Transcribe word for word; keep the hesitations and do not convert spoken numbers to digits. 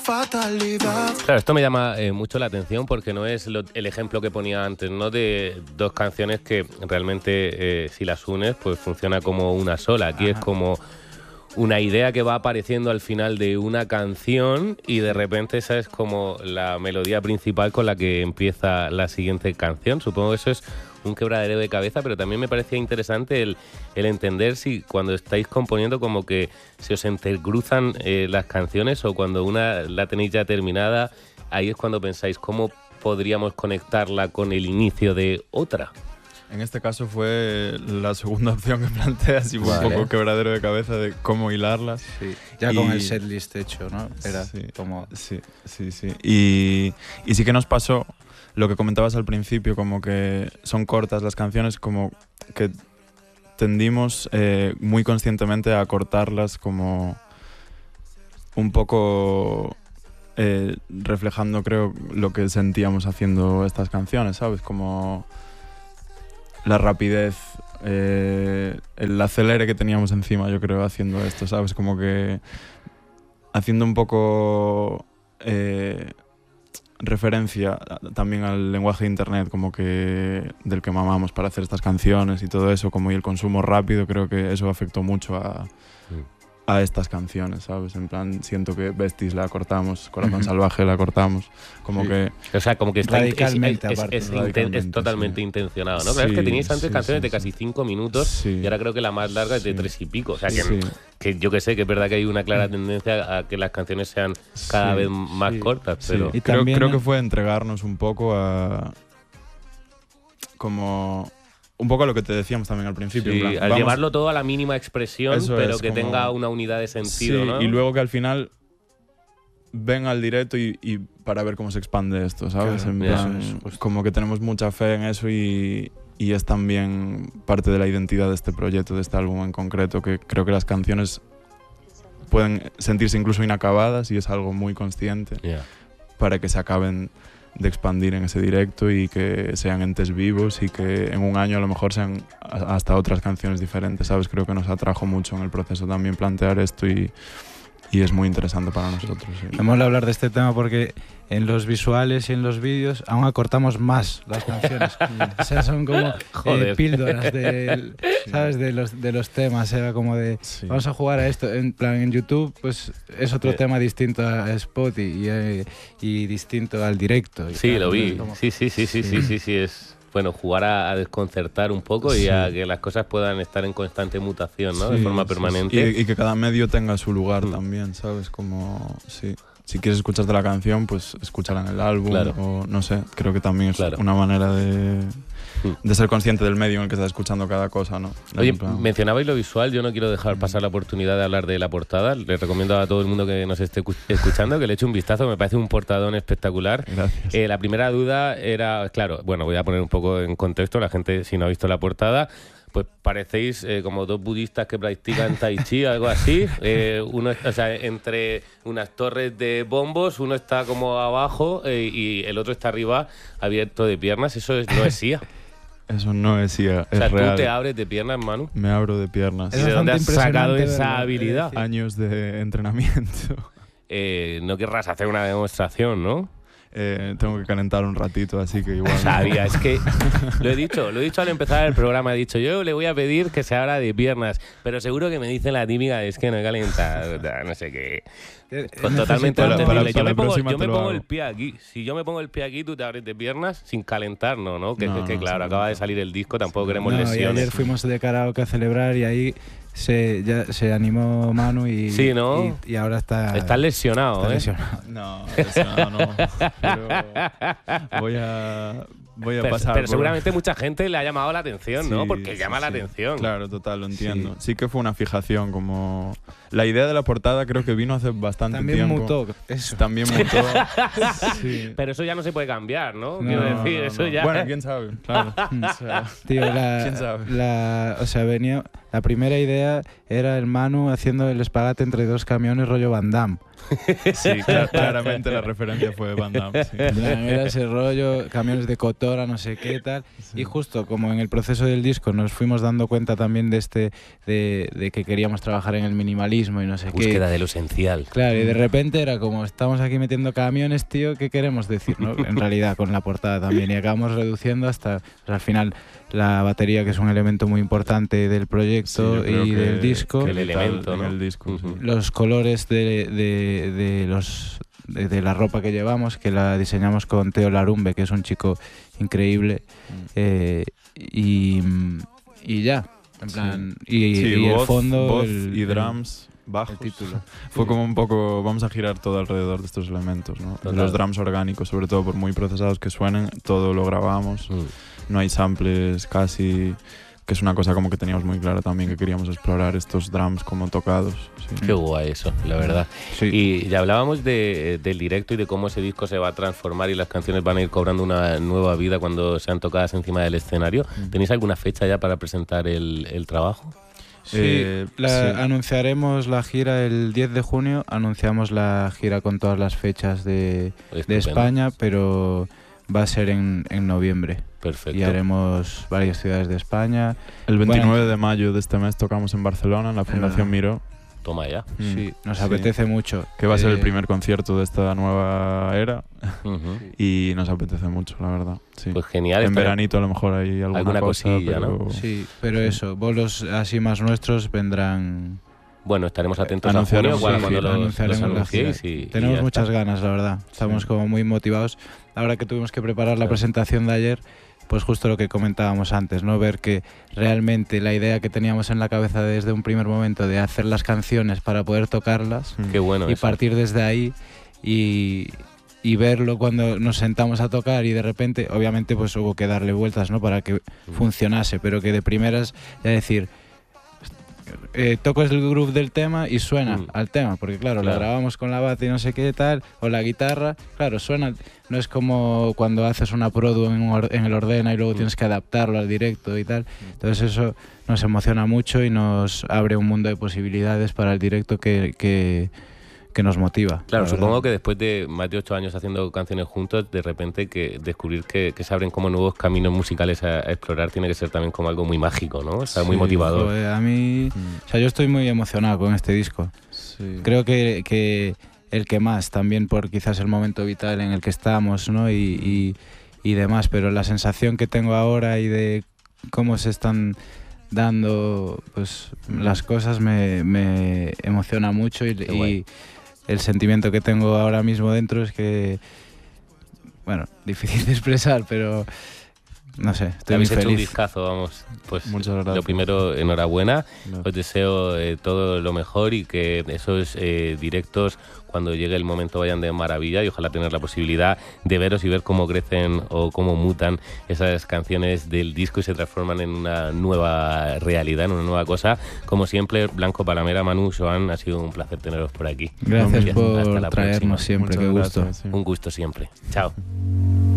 fatalidad. Claro, esto me llama eh, mucho la atención porque no es lo, el ejemplo que ponía antes, ¿no? De dos canciones que realmente eh, si las unes pues funciona como una sola. Aquí Ajá. es como una idea que va apareciendo al final de una canción y de repente esa es como la melodía principal con la que empieza la siguiente canción. Supongo que eso es un quebradero de cabeza, pero también me parecía interesante el, el entender si cuando estáis componiendo como que se os entrecruzan eh, las canciones o cuando una la tenéis ya terminada, ahí es cuando pensáis cómo podríamos conectarla con el inicio de otra. En este caso fue la segunda opción que planteas y fue vale. un poco quebradero de cabeza de cómo hilarlas. Sí, ya y... con el setlist hecho, ¿no? Era sí, como... Sí, sí, sí. Y, y sí que nos pasó lo que comentabas al principio, como que son cortas las canciones, como que tendimos eh, muy conscientemente a cortarlas como un poco eh, reflejando, creo, lo que sentíamos haciendo estas canciones, ¿sabes? Como la rapidez, eh, el acelere que teníamos encima, yo creo, haciendo esto, ¿sabes? Como que haciendo un poco... Eh, referencia también al lenguaje de internet como que del que mamamos para hacer estas canciones y todo eso, como y el consumo rápido, creo que eso afectó mucho a, a estas canciones, ¿sabes? En plan, siento que Vestis la cortamos, Corazón uh-huh. Salvaje la cortamos, como sí. que... O sea, como que está radicalmente, es, es, es, es, inten, es totalmente sí. intencionado, ¿no? Sí, claro, es que teníais antes sí, canciones sí, de casi cinco minutos sí. y ahora creo que la más larga es de sí. tres y pico, o sea que... Sí. Que yo que sé, que es verdad que hay una clara tendencia a que las canciones sean cada sí, vez más sí, cortas, pero... Sí. Y creo, creo que fue entregarnos un poco a... como... un poco a lo que te decíamos también al principio. Sí, en plan, al vamos, llevarlo todo a la mínima expresión, pero es, que como, tenga una unidad de sentido, sí, ¿no? Y luego que al final ven al directo y, y para ver cómo se expande esto, ¿sabes? Claro, en plan, eso es, pues, como que tenemos mucha fe en eso y... y es también parte de la identidad de este proyecto, de este álbum en concreto, que creo que las canciones pueden sentirse incluso inacabadas y es algo muy consciente yeah. para que se acaben de expandir en ese directo y que sean entes vivos y que en un año a lo mejor sean hasta otras canciones diferentes, ¿sabes? Creo que nos atrajo mucho en el proceso también plantear esto y, y es muy interesante para nosotros. Sí. Vamos a hablar de este tema porque en los visuales y en los vídeos aún acortamos más las canciones. O sea, son como eh, píldoras de, ¿sabes? de, los, de los temas. Era como de, sí. vamos a jugar a esto. En plan, en YouTube pues es otro sí. tema distinto a Spot y, y, y distinto al directo. Y sí, tal, lo vi. como... Sí, sí, sí, sí, sí, sí, sí, sí, es... Bueno, jugar a, a desconcertar un poco y sí. a que las cosas puedan estar en constante mutación, ¿no? Sí, de forma permanente. Sí, sí. Y, y que cada medio tenga su lugar mm. también, ¿sabes? Como, sí. Si quieres escucharte la canción, pues escúchala en el álbum claro. o no sé, creo que también es claro. una manera de, de ser consciente del medio en el que estás escuchando cada cosa, ¿no? Oye, mencionabais lo visual, yo no quiero dejar pasar la oportunidad de hablar de la portada. Les recomiendo a todo el mundo que nos esté escuchando que le eche un vistazo, me parece un portadón espectacular. Gracias. Eh, la primera duda era, claro, bueno, voy a poner un poco en contexto, la gente si no ha visto la portada, pues parecéis eh, como dos budistas que practican tai chi, algo así. Eh, uno, o sea, entre unas torres de bombos, uno está como abajo eh, y el otro está arriba, abierto de piernas. Eso es, no es S I A. Eso no es S I A, es o sea, real. ¿tú te abres de piernas, Manu? Me abro de piernas. ¿Y de dónde has sacado esa habilidad? Años de entrenamiento. Eh, no querrás hacer una demostración, ¿no? Eh, tengo que calentar un ratito, así que igual... Sabía, es que lo he dicho, lo he dicho al empezar el programa, he dicho, yo le voy a pedir que se abra de piernas, pero seguro que me dicen la típica, es que no calienta, no sé qué. Con totalmente para, para, para yo me pongo, yo me lo pongo hago. el pie aquí. Si yo me pongo el pie aquí, tú te abres de piernas sin calentar, no, ¿no? Que, no, que, que no, claro, sí, acaba no. de salir el disco, tampoco sí, queremos no, lesiones. Y ayer fuimos de karaoke a celebrar y ahí se, ya, se animó Manu y, sí, ¿no? y, y ahora está... Estás lesionado, está ¿eh? lesionado. No, lesionado no. Pero voy a... Voy a pero, pasar pero por... seguramente mucha gente le ha llamado la atención, sí, ¿no? Porque sí, llama sí. la atención. Claro, total, lo entiendo. Sí. sí que fue una fijación, como... La idea de la portada creo que vino hace bastante También tiempo. mutó. Eso. También mutó. Sí. Pero eso ya no se puede cambiar, ¿no? no Quiero decir, no, eso no. ya... Bueno, quién sabe, claro. O sea, Tío, la, ¿quién sabe? La, o sea, venía... la primera idea era el Manu haciendo el espagate entre dos camiones rollo Van Damme. Sí, clar, claramente la referencia fue Van Damme. Sí. Era ese rollo, camiones de cotora, no sé qué tal. Sí. Y justo como en el proceso del disco nos fuimos dando cuenta también de este de, de que queríamos trabajar en el minimalismo y no sé Búsqueda qué. Búsqueda de lo esencial. Claro, y de repente era como, estamos aquí metiendo camiones, tío, ¿qué queremos decir? ¿No? En realidad, con la portada también. Y acabamos reduciendo hasta, pues, al final, la batería, que es un elemento muy importante del proyecto sí, y que, del disco. Que el elemento, ¿no? El disco, uh-huh. sí. Los colores de, de de los de, de la ropa que llevamos, que la diseñamos con Teo Larumbe, que es un chico increíble, mm. eh, y, y ya, en plan, sí. y, sí, y voz, el fondo voz el, y drums el, bajos. el título. Fue como un poco, vamos a girar todo alrededor de estos elementos, ¿no? Total. Los drums orgánicos, sobre todo por muy procesados que suenen, todo lo grabamos, mm. no hay samples casi, que es una cosa como que teníamos muy clara también, que queríamos explorar estos drums como tocados. Sí. Qué guay eso, la verdad. Sí. Y ya hablábamos de, del directo y de cómo ese disco se va a transformar y las canciones van a ir cobrando una nueva vida cuando sean tocadas encima del escenario. Mm. ¿Tenéis alguna fecha ya para presentar el, el trabajo? Sí, eh, la, sí, anunciaremos la gira el diez de junio, anunciamos la gira con todas las fechas de, de España, pero va a ser en, en noviembre. Perfecto. Y haremos varias ciudades de España. El veintinueve bueno, de mayo de este mes tocamos en Barcelona, en la Fundación Miró. Toma ya. Sí, nos sí. apetece mucho. Que va a ser eh, el primer concierto de esta nueva era. Uh-huh. Y nos apetece mucho, la verdad. Sí. Pues genial. En veranito a lo mejor hay alguna, alguna cosa, cosilla, pero... ¿no? Sí, pero sí. eso, bolos así más nuestros vendrán... Bueno, estaremos atentos a junio, sí, cuando sí, los, anunciaremos los anunciéis. Y, y Tenemos muchas está. ganas, la verdad. Estamos sí. como muy motivados. Ahora que tuvimos que preparar la sí. presentación de ayer, pues justo lo que comentábamos antes, ¿no? Ver que realmente la idea que teníamos en la cabeza desde un primer momento de hacer las canciones para poder tocarlas, Qué bueno y eso. partir desde ahí y, y verlo cuando nos sentamos a tocar y de repente, obviamente, pues hubo que darle vueltas, ¿no? Para que mm. funcionase, pero que de primeras ya decir... Eh, toco el groove del tema y suena mm. al tema, porque claro, claro, la grabamos con la bata y no sé qué tal, o la guitarra, claro, suena, no es como cuando haces una produ en, un, en el Ordena y luego mm. tienes que adaptarlo al directo y tal, entonces eso nos emociona mucho y nos abre un mundo de posibilidades para el directo que, que, que nos motiva. Claro, supongo que después de más de ocho años haciendo canciones juntos, de repente que descubrir que, que se abren como nuevos caminos musicales a, a explorar tiene que ser también como algo muy mágico, ¿no? O sea, sí, muy motivador. Joder, a mí, mm. o sea, yo estoy muy emocionado con este disco. Sí. Creo que, que el que más, también por quizás el momento vital en el que estamos, ¿no? Y, y, y demás, pero la sensación que tengo ahora y de cómo se están dando pues las cosas me, me emociona mucho y, y el sentimiento que tengo ahora mismo dentro es que, bueno, difícil de expresar, pero no sé, estoy muy feliz. Habéis hecho un discazo, vamos. Pues muchas gracias. Lo primero, enhorabuena. No. Os deseo eh, todo lo mejor y que esos eh, directos, cuando llegue el momento, vayan de maravilla y ojalá tener la posibilidad de veros y ver cómo crecen o cómo mutan esas canciones del disco y se transforman en una nueva realidad, en una nueva cosa. Como siempre, Blanco Palamera, Manu, Joan, ha sido un placer teneros por aquí. Gracias por traernos siempre, qué gusto. Gracias, sí. Un gusto siempre. Chao.